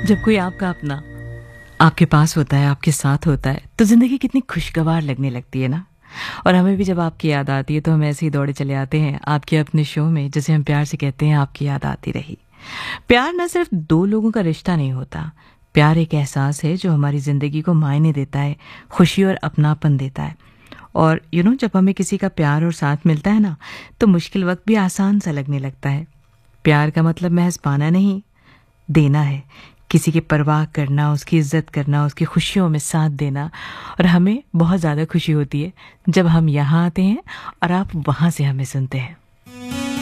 जब कोई आपका अपना आपके पास होता है, आपके साथ होता है, तो ज़िंदगी कितनी खुशगवार लगने लगती है ना। और हमें भी जब आपकी याद आती है तो हम ऐसे ही दौड़े चले आते हैं आपके अपने शो में, जैसे हम प्यार से कहते हैं, आपकी याद आती रही। प्यार न सिर्फ दो लोगों का रिश्ता नहीं होता, प्यार एक एहसास है जो हमारी ज़िंदगी को मायने देता है, खुशी और अपनापन देता है। और जब हमें किसी का प्यार और साथ मिलता है ना, तो मुश्किल वक्त भी आसान सा लगने लगता है। प्यार का मतलब महज पाना नहीं, देना है। किसी की परवाह करना, उसकी इज्जत करना, उसकी खुशियों में साथ देना। और हमें बहुत ज़्यादा खुशी होती है जब हम यहाँ आते हैं और आप वहाँ से हमें सुनते हैं।